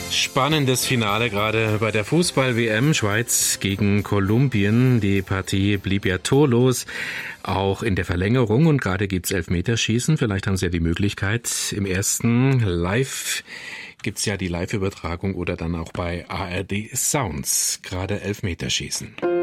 Spannendes Finale gerade bei der Fußball-WM. Schweiz gegen Kolumbien. Die Partie blieb ja torlos, auch in der Verlängerung. Und gerade gibt's Elfmeterschießen. Vielleicht haben Sie ja die Möglichkeit, im ersten Live gibt's ja die Live-Übertragung oder dann auch bei ARD Sounds gerade Elfmeterschießen.